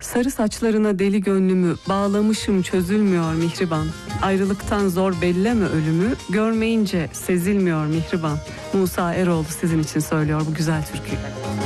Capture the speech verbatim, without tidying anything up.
Sarı saçlarına deli gönlümü, bağlamışım çözülmüyor mihriban. Ayrılıktan zor belleme ölümü, görmeyince sezilmiyor mihriban. Musa Eroğlu sizin için söylüyor bu güzel türküyü.